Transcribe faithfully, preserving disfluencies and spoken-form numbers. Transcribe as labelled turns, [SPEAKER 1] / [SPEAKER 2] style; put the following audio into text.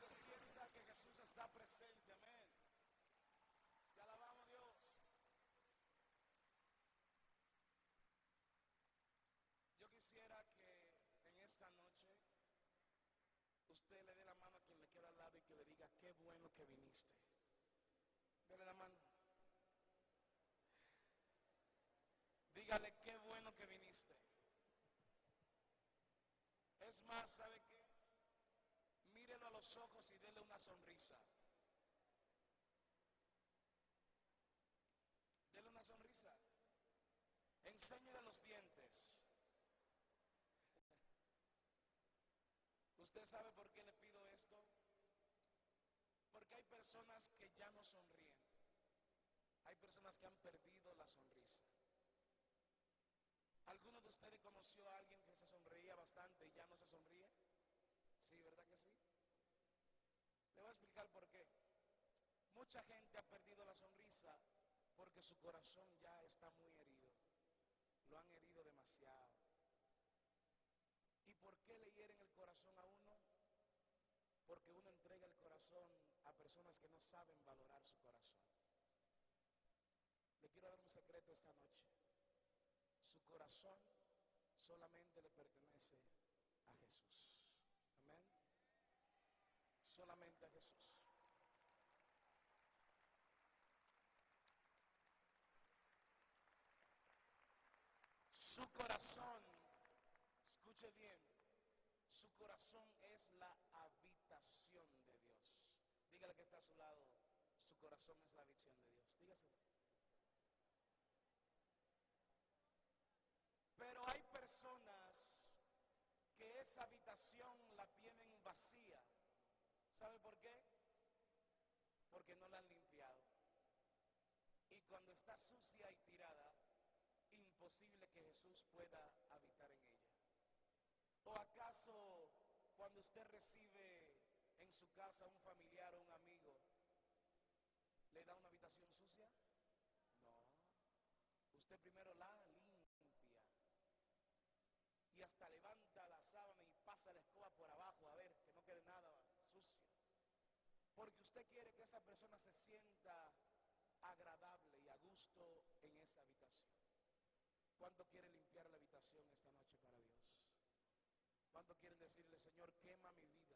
[SPEAKER 1] se sienta que Jesús está presente, amén. Te alabamos, Dios. Yo quisiera que en esta noche usted le dé la mano a quien le queda al lado y que le diga, qué bueno que viniste. Dele la mano. Dígale, qué bueno que viniste. Es más, ¿sabe qué? Mírelo a los ojos y dele una sonrisa. Dele una sonrisa. Enséñele los dientes. ¿Usted sabe por qué le pido esto? Porque hay personas que ya no sonríen. Hay personas que han perdido la sonrisa. ¿Alguno de ustedes conoció a alguien que se sonreía bastante y ya no se sonríe? Sí, ¿verdad que sí? Le voy a explicar por qué. Mucha gente ha perdido la sonrisa porque su corazón ya está muy herido. Lo han herido demasiado. ¿Y por qué le hieren el corazón a uno? Porque uno entrega el corazón a personas que no saben valorar su corazón. Le quiero dar un secreto esta noche. Su corazón solamente le pertenece a Jesús. Amén. Solamente a Jesús. Su corazón, escuche bien, su corazón es la habitación de Dios. Dígale que está a su lado, su corazón es la habitación de Dios. Dígaselo. Pero hay personas que esa habitación la tienen vacía. ¿Sabe por qué? Porque no la han limpiado. Y cuando está sucia y tirada, imposible que Jesús pueda habitar en ella. ¿O acaso cuando usted recibe en su casa a un familiar o un amigo, le da una habitación sucia? No. Usted primero la limpia. Y hasta levanta la sábana y pasa la escoba por abajo a ver que no quede nada sucio. Porque usted quiere que esa persona se sienta agradable y a gusto en esa habitación. ¿Cuánto quiere limpiar la habitación esta noche para Dios? ¿Cuánto quieren decirle, Señor, quema mi vida